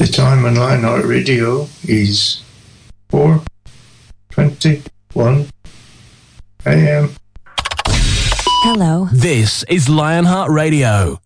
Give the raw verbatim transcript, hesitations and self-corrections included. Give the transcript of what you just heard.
The time on Lionheart Radio is four twenty-one a.m. Hello. This is Lionheart Radio.